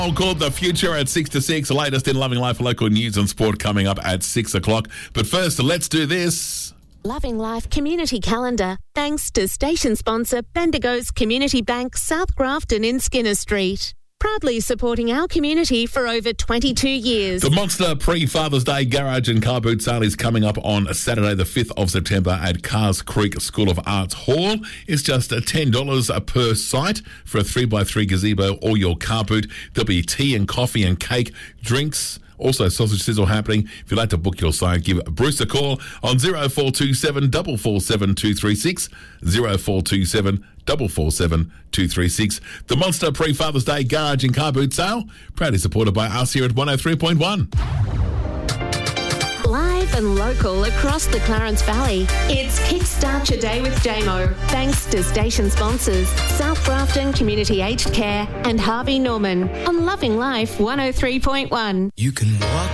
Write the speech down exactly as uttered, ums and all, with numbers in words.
Called The Future at six to six. The latest in Loving Life, local news and sport coming up at six o'clock. But first, let's do this. Loving Life Community Calendar, thanks to station sponsor Bendigo's Community Bank, South Grafton in Skinner Street. Proudly supporting our community for over twenty-two years. The Monster pre-Father's Day Garage and Car Boot Sale is coming up on Saturday the fifth of September at Cars Creek School of Arts Hall. It's just ten dollars per site for a three by three gazebo or your car boot. There'll be tea and coffee and cake, drinks, also sausage sizzle happening. If you'd like to book your site, give Bruce a call on zero four two seven, four four seven, two three six, zero four two seven, four four seven, two three six. The Monster pre-Father's Day Garage and Car Boot Sale, proudly supported by us here at one oh three point one. Live and local across the Clarence Valley, it's Kickstart Your Day with Damo. Thanks to station sponsors South Grafton Community Aged Care and Harvey Norman on Loving Life one oh three point one. You can walk